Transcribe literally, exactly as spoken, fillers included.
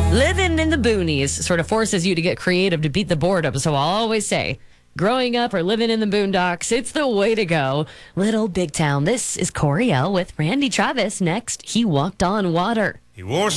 Living in the boonies sort of forces you to get creative to beat the boredom. So I'll always say, growing up or living in the boondocks, it's the way to go. Little Big Town. This is Coriel with Randy Travis. Next, He Walked on Water. He wore